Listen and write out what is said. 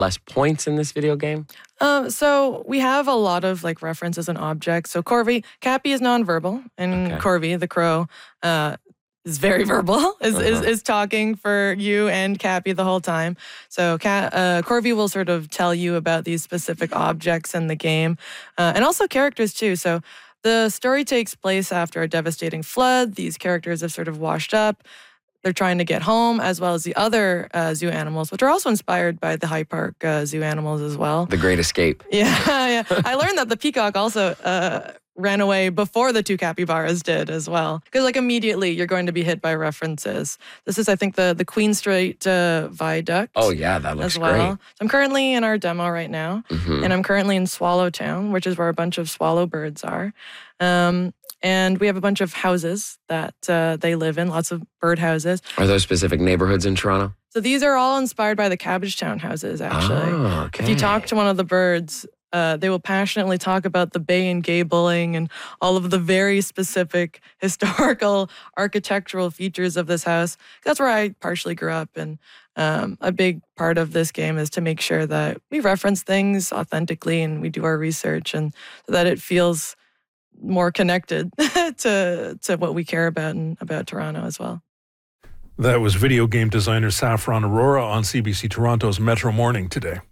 less points in this video game? So we have a lot of like references and objects. So Cappy is nonverbal, and Corvi, the crow, is very verbal, is talking for you and Cappy the whole time. So Corvi will sort of tell you about these specific objects in the game, and also characters too. So the story takes place after a devastating flood. These characters have sort of washed up. They're trying to get home, as well as the other zoo animals, which are also inspired by the High Park zoo animals as well. The Great Escape. Yeah. I learned that the peacock also ran away before the two capybaras did as well. Because like immediately you're going to be hit by references. This is, I think, the Queen Street Viaduct. Oh yeah, that looks as well. great. So I'm currently in our demo right now, and I'm currently in Swallowtown, which is where a bunch of swallow birds are. And we have a bunch of houses that they live in, lots of bird houses. Are those specific neighborhoods in Toronto? So these are all inspired by the Cabbagetown houses, actually. Oh, okay. If you talk to one of the birds, they will passionately talk about the bay and gabling and all of the very specific historical architectural features of this house. That's where I partially grew up, and a big part of this game is to make sure that we reference things authentically and we do our research, and so that it feels more connected to what we care about and about Toronto as well. That was video game designer Saffron Aurora on CBC Toronto's Metro Morning today.